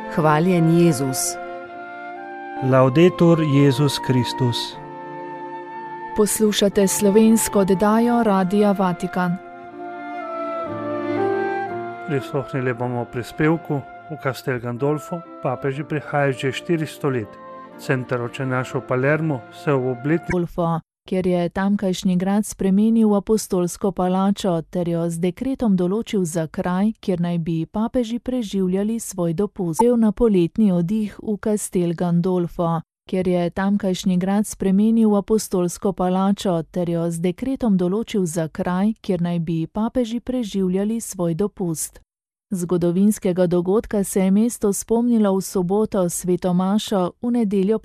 Hvaljen Jezus. Laudetur Jezus Kristus. Poslušate slovensko oddajo Radia Vatikan. Prisluhnili bomo prispevku v Castel Gandolfo. Papeži prihaja že 400 let. Center Oče naš v Palermu se v obletnici Gandolfo, kjer je tamkajšnji grad spremenil v apostolsko palačo ter jo z dekretom določil za kraj, kjer naj bi papeži preživljali svoj dopust. Na poletni oddih v Castel Gandolfo, kjer je tamkajšnji grad spremenil v apostolsko palačo ter jo z dekretom določil za kraj, kjer naj bi papeži preživljali svoj dopust. Zgodovinskega dogodka se je mesto spomnilo v soboto, sveto mašo, v nedeljo